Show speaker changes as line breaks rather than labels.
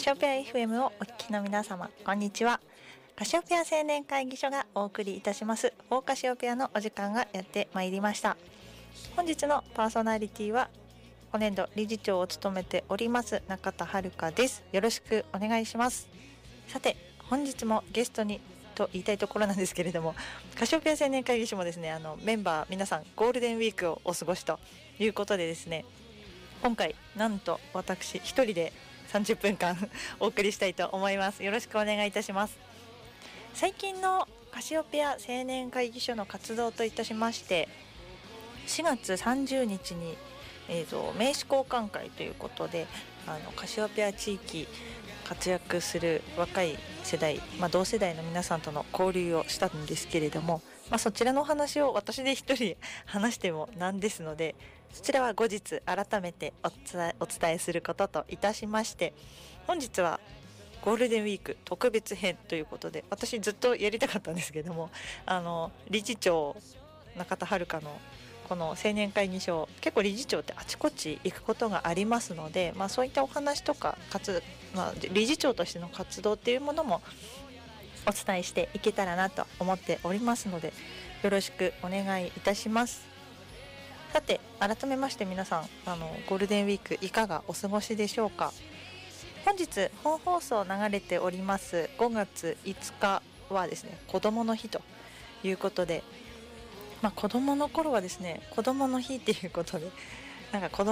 シオペア FM をお聞きの皆様、こんにちは。カシオペア青年会議所がお送りいたしますフォーカシオペアのお時間がやってまいりました。本日のパーソナリティは今年度理事長を務めております中田遥です。よろしくお願いします。さて、本日もゲストにと言いたいところなんですけれども、カシオペア青年会議所もですね、メンバー皆さんゴールデンウィークをお過ごしということでですね、今回なんと私一人で30分間お送りしたいと思います。よろしくお願いいたします。最近のカシオペア青年会議所の活動といたしまして、4月30日に、名刺交換会ということで、カシオペア地域活躍する若い世代、同世代の皆さんとの交流をしたんですけれども、そちらのお話を私で一人話してもなんですので、そちらは後日改めてお伝えすることといたしまして、本日はゴールデンウィーク特別編ということで、私ずっとやりたかったんですけども、理事長中田遥のこの青年会議所、結構理事長ってあちこち行くことがありますので、そういったお話とか理事長としての活動っていうものもお伝えしていけたらなと思っておりますので、よろしくお願いいたします。さて、改めまして皆さん、ゴールデンウィークいかがお過ごしでしょうか。本日本放送流れております5月5日はですね、子どもの日ということで、子供の頃はですね、子供の日っていうことで、なんか子供